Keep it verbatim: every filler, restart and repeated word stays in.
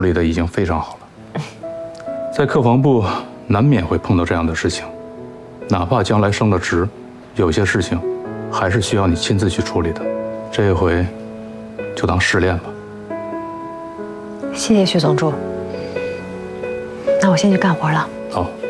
处理的已经非常好了。在客房部难免会碰到这样的事情，哪怕将来升了职，有些事情还是需要你亲自去处理的。这一回就当试炼吧。 谢谢徐总助，那我先去干活了。 好。